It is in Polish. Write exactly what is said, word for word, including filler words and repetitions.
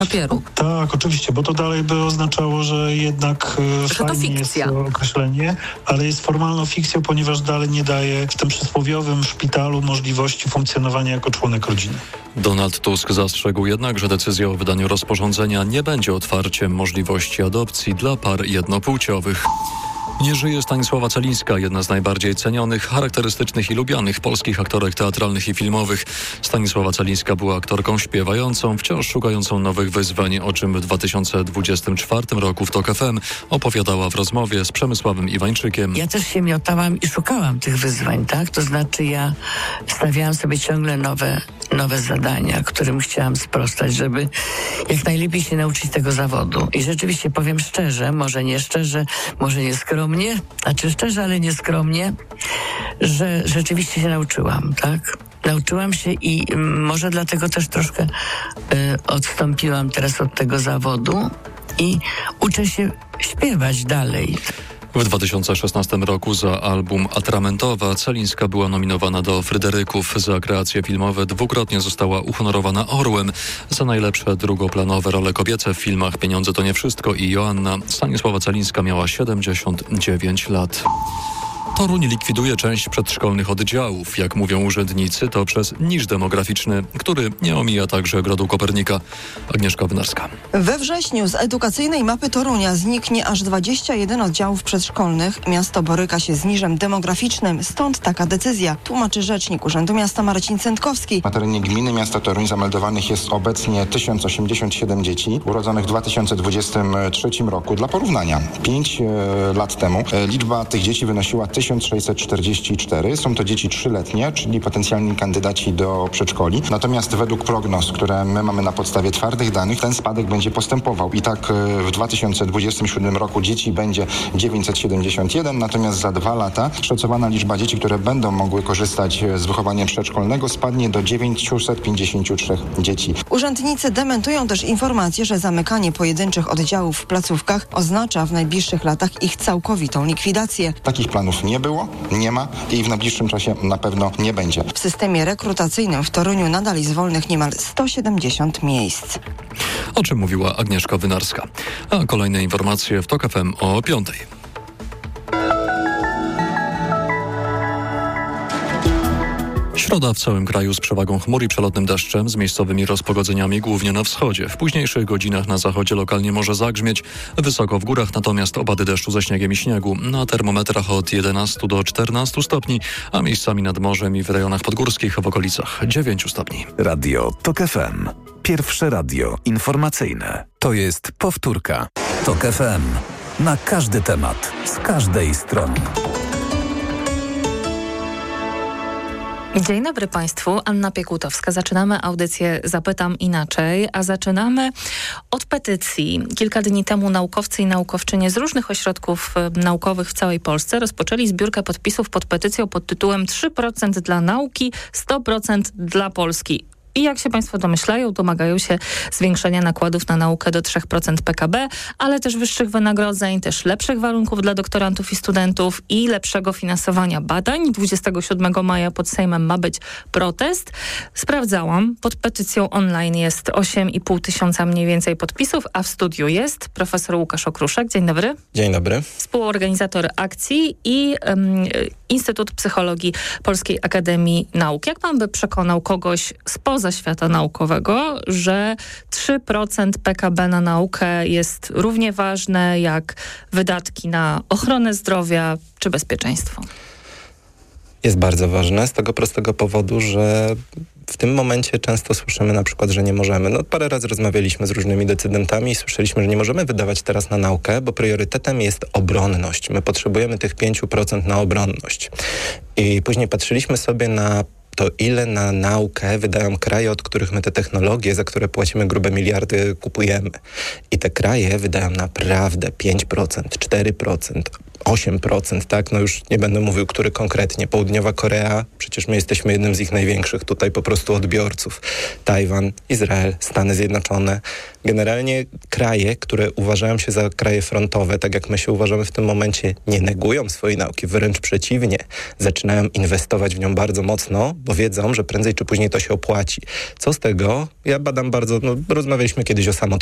papieru. Tak, oczywiście, bo to dalej by oznaczało, że jednak że to fajnie jest to określenie, ale jest formalną fikcją, ponieważ dalej nie daje w tym przysłowiowym szpitalu możliwości funkcjonowania jako członek rodziny. Donald Tusk zastrzegł jednak, że decyzja o wydaniu rozporządzenia nie będzie otwarciem możliwości adopcji dla par jednopłciowych. Nie żyje Stanisława Celińska, jedna z najbardziej cenionych, charakterystycznych i lubianych polskich aktorek teatralnych i filmowych. Stanisława Celińska była aktorką śpiewającą, wciąż szukającą nowych wyzwań, o czym w dwa tysiące dwudziestym czwartym roku w Tok F M opowiadała w rozmowie z Przemysławem Iwańczykiem. Ja też się miotałam i szukałam tych wyzwań, tak? To znaczy ja stawiałam sobie ciągle nowe, nowe zadania, którym chciałam sprostać, żeby jak najlepiej się nauczyć tego zawodu. I rzeczywiście powiem szczerze, może nie szczerze, może nie skromnie, znaczy szczerze, ale nieskromnie, że rzeczywiście się nauczyłam, tak? Nauczyłam się i może dlatego też troszkę y, odstąpiłam teraz od tego zawodu i uczę się śpiewać dalej. W dwa tysiące szesnastym roku za album Atramentowa Celińska była nominowana do Fryderyków. Za kreacje filmowe dwukrotnie została uhonorowana Orłem. Za najlepsze drugoplanowe role kobiece w filmach Pieniądze to nie wszystko i Joanna Stanisława Celińska miała siedemdziesiąt dziewięć lat. Toruń likwiduje część przedszkolnych oddziałów. Jak mówią urzędnicy, to przez niż demograficzny, który nie omija także Ogrodu Kopernika. Agnieszka Wynarska. We wrześniu z edukacyjnej mapy Torunia zniknie aż dwadzieścia jeden oddziałów przedszkolnych. Miasto boryka się z niżem demograficznym, stąd taka decyzja, tłumaczy rzecznik Urzędu Miasta Marcin Cętkowski. Na terenie gminy miasta Toruń zameldowanych jest obecnie tysiąc osiemdziesiąt siedem dzieci urodzonych w dwa tysiące dwudziestym trzecim roku. Dla porównania, pięć e, lat temu e, liczba tych dzieci wynosiła tysiąc sześćset czterdzieści cztery. Są to dzieci trzyletnie, czyli potencjalni kandydaci do przedszkoli. Natomiast według prognoz, które my mamy na podstawie twardych danych, ten spadek będzie postępował. I tak w dwa tysiące dwudziestym siódmym roku dzieci będzie dziewięćset siedemdziesiąt jeden, natomiast za dwa lata szacowana liczba dzieci, które będą mogły korzystać z wychowania przedszkolnego, spadnie do dziewięćset pięćdziesiąt trzy dzieci. Urzędnicy dementują też informację, że zamykanie pojedynczych oddziałów w placówkach oznacza w najbliższych latach ich całkowitą likwidację. Takich planów nie było, nie ma i w najbliższym czasie na pewno nie będzie. W systemie rekrutacyjnym w Toruniu nadal jest wolnych niemal sto siedemdziesiąt miejsc. O czym mówiła Agnieszka Wynarska. A kolejne informacje w Tok F M o piątej. Środa w całym kraju z przewagą chmur i przelotnym deszczem, z miejscowymi rozpogodzeniami głównie na wschodzie. W późniejszych godzinach na zachodzie lokalnie może zagrzmieć, wysoko w górach natomiast opady deszczu ze śniegiem i śniegu. Na termometrach od jedenastu do czternastu stopni, a miejscami nad morzem i w rejonach podgórskich w okolicach dziewięciu stopni. Radio Tok F M. Pierwsze radio informacyjne. To jest powtórka. Tok F M. Na każdy temat, z każdej strony. Dzień dobry Państwu, Anna Piekutowska. Zaczynamy audycję Zapytam Inaczej, a zaczynamy od petycji. Kilka dni temu naukowcy i naukowczynie z różnych ośrodków naukowych w całej Polsce rozpoczęli zbiórkę podpisów pod petycją pod tytułem trzy procent dla nauki, sto procent dla Polski. I jak się Państwo domyślają, domagają się zwiększenia nakładów na naukę do trzy procent P K B, ale też wyższych wynagrodzeń, też lepszych warunków dla doktorantów i studentów i lepszego finansowania badań. dwudziestego siódmego maja pod Sejmem ma być protest. Sprawdzałam, pod petycją online jest osiem i pół tysiąca mniej więcej podpisów, a w studiu jest profesor Łukasz Okruszek. Dzień dobry. Dzień dobry. Współorganizator akcji i um, Instytut Psychologii Polskiej Akademii Nauk. Jak pan by przekonał kogoś spoza świata naukowego, że trzy procent P K B na naukę jest równie ważne jak wydatki na ochronę zdrowia czy bezpieczeństwo? Jest bardzo ważne z tego prostego powodu, że w tym momencie często słyszymy na przykład, że nie możemy. No parę razy rozmawialiśmy z różnymi decydentami i słyszeliśmy, że nie możemy wydawać teraz na naukę, bo priorytetem jest obronność. My potrzebujemy tych pięć procent na obronność. I później patrzyliśmy sobie na to, ile na naukę wydają kraje, od których my te technologie, za które płacimy grube miliardy, kupujemy. I te kraje wydają naprawdę pięć procent, cztery procent, osiem procent, tak? No już nie będę mówił, który konkretnie. Południowa Korea, przecież my jesteśmy jednym z ich największych tutaj po prostu odbiorców. Tajwan, Izrael, Stany Zjednoczone. Generalnie kraje, które uważają się za kraje frontowe, tak jak my się uważamy w tym momencie, nie negują swojej nauki, wręcz przeciwnie. Zaczynają inwestować w nią bardzo mocno, bo wiedzą, że prędzej czy później to się opłaci. Co z tego? Ja badam bardzo, no, rozmawialiśmy kiedyś o samotności